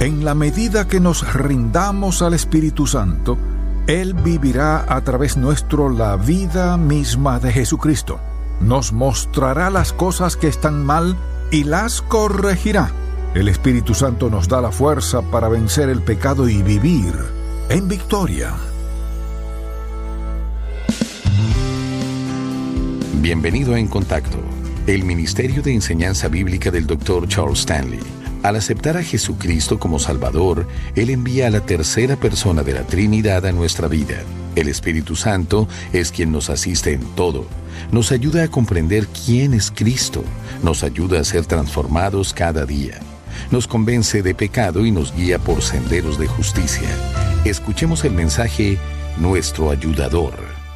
En la medida que nos rindamos al Espíritu Santo, Él vivirá a través nuestro la vida misma de Jesucristo. Nos mostrará las cosas que están mal y las corregirá. El Espíritu Santo nos da la fuerza para vencer el pecado y vivir en victoria. Bienvenido a En Contacto, el Ministerio de Enseñanza Bíblica del Dr. Charles Stanley. Al aceptar a Jesucristo como Salvador, Él envía a la tercera persona de la Trinidad a nuestra vida. El Espíritu Santo es quien nos asiste en todo. Nos ayuda a comprender quién es Cristo. Nos ayuda a ser transformados cada día. Nos convence de pecado y nos guía por senderos de justicia. Escuchemos el mensaje, Nuestro Ayudador.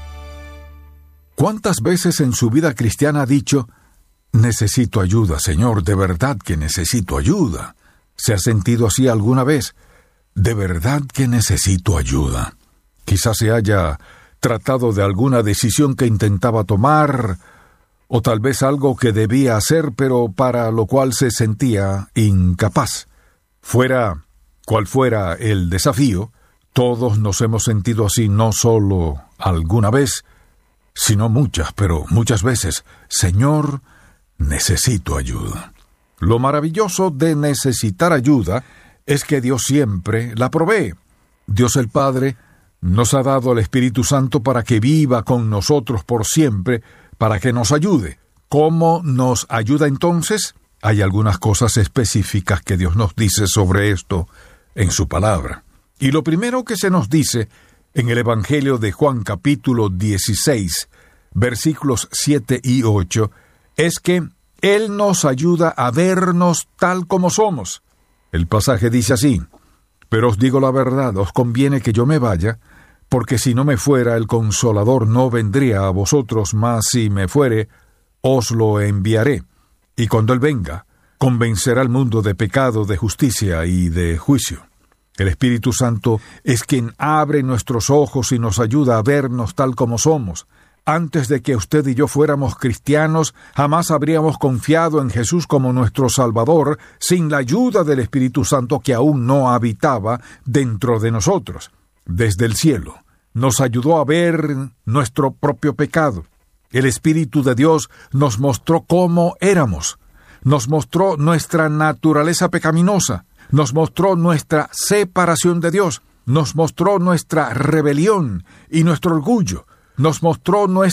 ¿Cuántas veces en su vida cristiana ha dicho: necesito ayuda, Señor, de verdad que necesito ayuda? ¿Se ha sentido así alguna vez? De verdad que necesito ayuda. Quizás se haya tratado de alguna decisión que intentaba tomar, o tal vez algo que debía hacer, pero para lo cual se sentía incapaz. Fuera cual fuera el desafío, todos nos hemos sentido así, no solo alguna vez, sino muchas, pero muchas veces. Señor, necesito ayuda. Lo maravilloso de necesitar ayuda es que Dios siempre la provee. Dios el Padre nos ha dado el Espíritu Santo para que viva con nosotros por siempre, para que nos ayude. ¿Cómo nos ayuda entonces? Hay algunas cosas específicas que Dios nos dice sobre esto en su palabra. Y lo primero que se nos dice en el Evangelio de Juan capítulo 16, versículos 7 y 8, es que Él nos ayuda a vernos tal como somos. El pasaje dice así: pero os digo la verdad, os conviene que yo me vaya, porque si no me fuera, el Consolador no vendría a vosotros, mas si me fuere, os lo enviaré. Y cuando Él venga, convencerá al mundo de pecado, de justicia y de juicio. El Espíritu Santo es quien abre nuestros ojos y nos ayuda a vernos tal como somos. Antes de que usted y yo fuéramos cristianos, jamás habríamos confiado en Jesús como nuestro Salvador sin la ayuda del Espíritu Santo que aún no habitaba dentro de nosotros. Desde el cielo nos ayudó a ver nuestro propio pecado. El Espíritu de Dios nos mostró cómo éramos. Nos mostró nuestra naturaleza pecaminosa. Nos mostró nuestra separación de Dios. Nos mostró nuestra rebelión y nuestro orgullo. Nos mostró nuestra